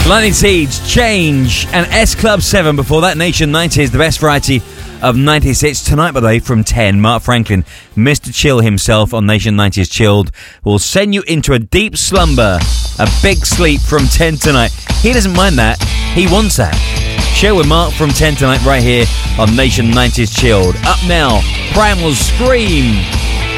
Lightning Seeds, Change, and S Club 7. Before that, Nation 90s, the best variety of 90s hits. Tonight, by the way, from 10, Mark Franklin, Mr. Chill himself on Nation 90s Chilled, will send you into a deep slumber, a big sleep from 10 tonight. He doesn't mind that. He wants that. Share with Mark from 10 tonight right here on Nation 90s Chilled. Up now, Primal Scream.